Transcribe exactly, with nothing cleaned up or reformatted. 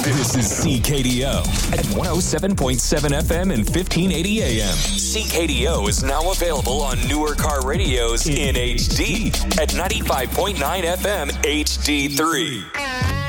This is C K D O at one oh seven point seven F M and fifteen eighty A M. C K D O is now available on newer car radios in H D at ninety-five point nine F M H D three.